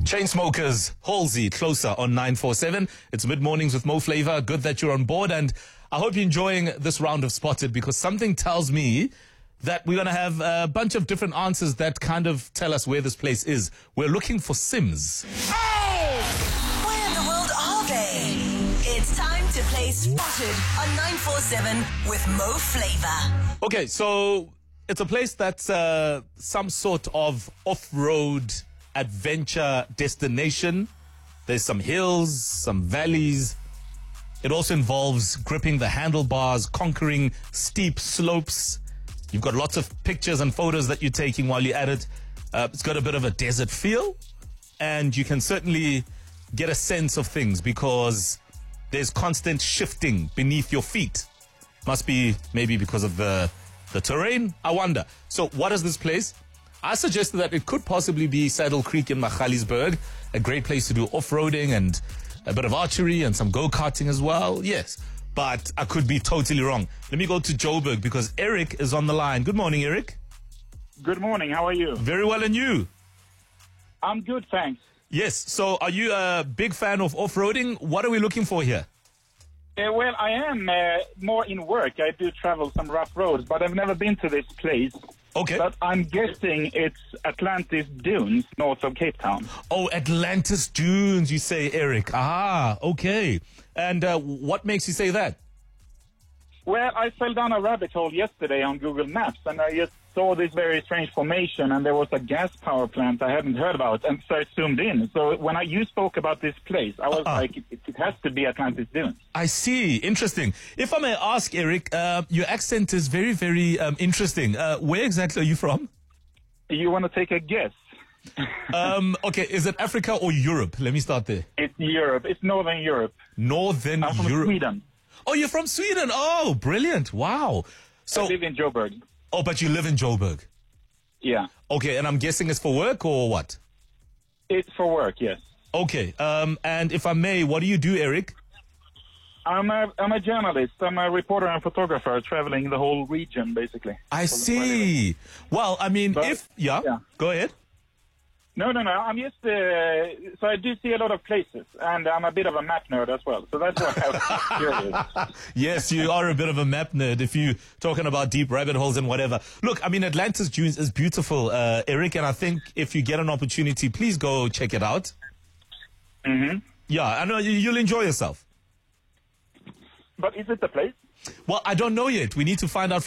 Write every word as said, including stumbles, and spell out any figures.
Chainsmokers, Halsey, Closer on nine four seven. It's mid-mornings with Mo Flava. Good that you're on board, and I hope you're enjoying this round of Spotted, because something tells me that we're going to have a bunch of different answers that kind of tell us where this place is. We're looking for Sims. Hey! Where in the world are they? It's time to play Spotted on nine four seven with Mo Flava. Okay, so it's a place that's uh, some sort of off-road adventure destination. There's some hills, some valleys. It also involves gripping the handlebars, conquering steep slopes. You've got lots of pictures and photos that you're taking while you're at it. Uh, it's got a bit of a desert feel, and you can certainly get a sense of things because there's constant shifting beneath your feet. Must be maybe because of the the terrain, I wonder. So what is this place? I suggested that it could possibly be Saddle Creek in Magaliesburg, a great place to do off-roading and a bit of archery and some go-karting as well. Yes, but I could be totally wrong. Let me go to Joburg because Eric is on the line. Good morning, Eric. Good morning. How are you? Very well, and you? I'm good, thanks. Yes, so are you a big fan of off-roading? What are we looking for here? Uh, well, I am uh, more in work. I do travel some rough roads, but I've never been to this place. Okay. But I'm guessing it's Atlantis Dunes, north of Cape Town. Oh, Atlantis Dunes, you say, Eric. Ah, okay. And uh, what makes you say that? Well, I fell down a rabbit hole yesterday on Google Maps, and I just saw this very strange formation, and there was a gas power plant I hadn't heard about, and so I zoomed in. So when I, you spoke about this place, I was Uh-uh. like, it, it has to be Atlantis Dunes. I see. Interesting. If I may ask, Eric, uh, your accent is very, very um, interesting. Uh, where exactly are you from? You want to take a guess? um, okay, is it Africa or Europe? Let me start there. It's Europe. It's Northern Europe. Northern I'm from Europe. Sweden. Oh, you're from Sweden. Oh, brilliant. Wow. So, I live in Joburg. oh, but you live in Joburg. Yeah. Okay, and I'm guessing it's for work or what? It's for work, yes. Okay, um, and if I may, what do you do, Eric? I'm a, I'm a journalist. I'm a reporter and photographer traveling the whole region, basically. I see. Well, I mean, But- if... Yeah, yeah. go ahead. No, no, no. I'm just... Uh, so I do see a lot of places, and I'm a bit of a map nerd as well. So that's what I was curious. Yes, you are a bit of a map nerd if you're talking about deep rabbit holes and whatever. Look, I mean, Atlantis Dunes is beautiful, uh, Eric, and I think if you get an opportunity, please go check it out. Mm-hmm. Yeah, I know you- you'll enjoy yourself. But is it the place? Well, I don't know yet. We need to find out